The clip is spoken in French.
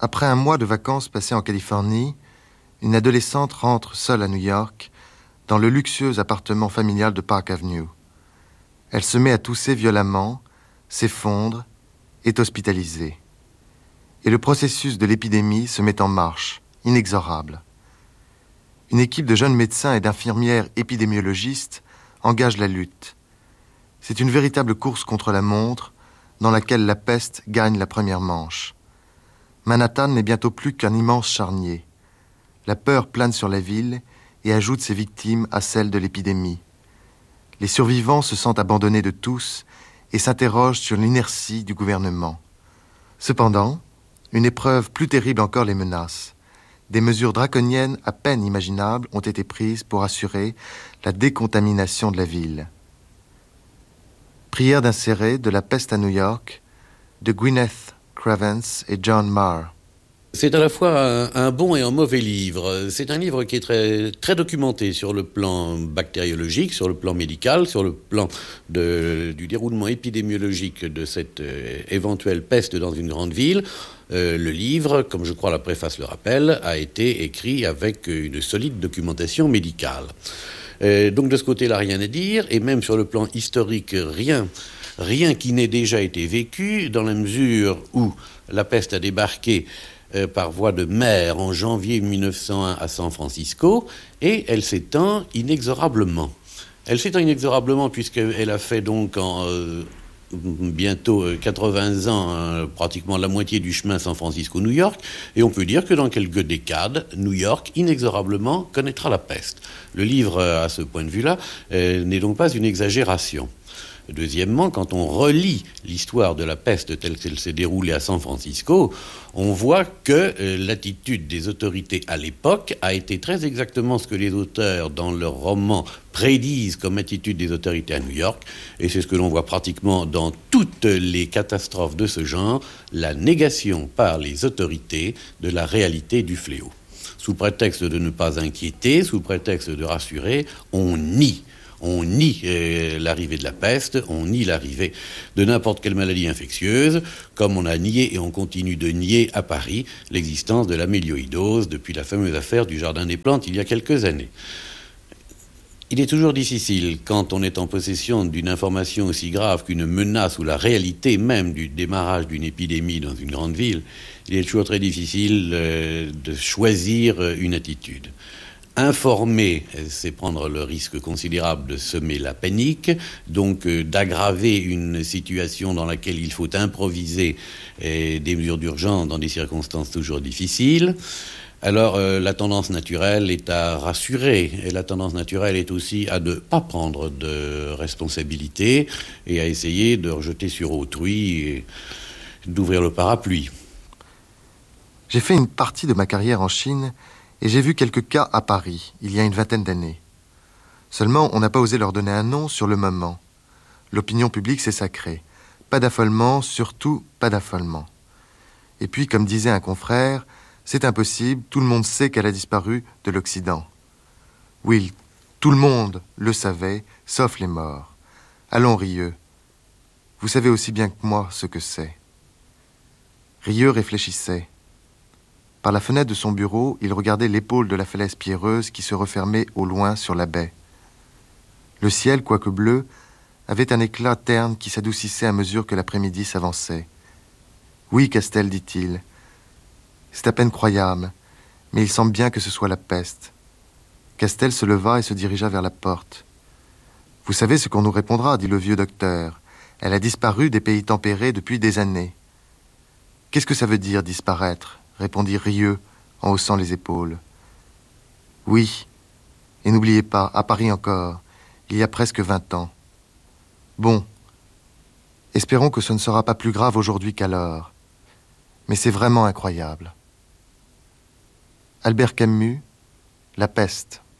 Après un mois de vacances passées en Californie, une adolescente rentre seule à New York, dans le luxueux appartement familial de Park Avenue. Elle se met à tousser violemment, s'effondre, est hospitalisée. Et le processus de l'épidémie se met en marche, inexorable. Une équipe de jeunes médecins et d'infirmières épidémiologistes engage la lutte. C'est une véritable course contre la montre, dans laquelle la peste gagne la première manche. Manhattan n'est bientôt plus qu'un immense charnier. La peur plane sur la ville et ajoute ses victimes à celles de l'épidémie. Les survivants se sentent abandonnés de tous et s'interrogent sur l'inertie du gouvernement. Cependant, une épreuve plus terrible encore les menace. Des mesures draconiennes à peine imaginables ont été prises pour assurer la décontamination de la ville. Prière d'insérer de la peste à New York de Gwyneth Cravens et John Marr. C'est à la fois un bon et un mauvais livre. C'est un livre qui est très, très documenté sur le plan bactériologique, sur le plan médical, sur le plan du déroulement épidémiologique de cette éventuelle peste dans une grande ville. Le livre, comme je crois la préface le rappelle, a été écrit avec une solide documentation médicale. Donc de ce côté-là, rien à dire, et même sur le plan historique, rien qui n'ait déjà été vécu, dans la mesure où la peste a débarqué par voie de mer en janvier 1901 à San Francisco, et elle s'étend inexorablement. Elle s'étend inexorablement puisqu'elle a fait donc en bientôt 80 ans, pratiquement la moitié du chemin San Francisco-New York, et on peut dire que dans quelques décades, New York, inexorablement, connaîtra la peste. Le livre, à ce point de vue-là, n'est donc pas une exagération. Deuxièmement, quand on relit l'histoire de la peste telle qu'elle s'est déroulée à San Francisco, on voit que l'attitude des autorités à l'époque a été très exactement ce que les auteurs, dans leur roman, prédisent comme attitude des autorités à New York, et c'est ce que l'on voit pratiquement dans toutes les catastrophes de ce genre, la négation par les autorités de la réalité du fléau. Sous prétexte de ne pas inquiéter, sous prétexte de rassurer, on nie l'arrivée de la peste, on nie l'arrivée de n'importe quelle maladie infectieuse, comme on a nié et on continue de nier à Paris l'existence de la mélioïdose depuis la fameuse affaire du Jardin des Plantes il y a quelques années. Il est toujours difficile, quand on est en possession d'une information aussi grave qu'une menace ou la réalité même du démarrage d'une épidémie dans une grande ville, il est toujours très difficile de choisir une attitude. Informer, c'est prendre le risque considérable de semer la panique, donc d'aggraver une situation dans laquelle il faut improviser des mesures d'urgence dans des circonstances toujours difficiles. Alors la tendance naturelle est à rassurer, et la tendance naturelle est aussi à ne pas prendre de responsabilité et à essayer de rejeter sur autrui et d'ouvrir le parapluie. J'ai fait une partie de ma carrière en Chine et j'ai vu quelques cas à Paris, il y a une vingtaine d'années. Seulement, on n'a pas osé leur donner un nom sur le moment. L'opinion publique, c'est sacré. Pas d'affolement, surtout pas d'affolement. Et puis, comme disait un confrère, c'est impossible, tout le monde sait qu'elle a disparu de l'Occident. Oui, tout le monde le savait, sauf les morts. Allons, Rieux. Vous savez aussi bien que moi ce que c'est. Rieux réfléchissait. Par la fenêtre de son bureau, il regardait l'épaule de la falaise pierreuse qui se refermait au loin sur la baie. Le ciel, quoique bleu, avait un éclat terne qui s'adoucissait à mesure que l'après-midi s'avançait. « Oui, Castel, dit-il. C'est à peine croyable, mais il semble bien que ce soit la peste. » Castel se leva et se dirigea vers la porte. « Vous savez ce qu'on nous répondra, dit le vieux docteur. Elle a disparu des pays tempérés depuis des années. »« Qu'est-ce que ça veut dire, disparaître ?» répondit Rieux en haussant les épaules. « Oui, et n'oubliez pas, à Paris encore, il y a presque 20 ans. Bon, espérons que ce ne sera pas plus grave aujourd'hui qu'alors. Mais c'est vraiment incroyable. » Albert Camus, La peste.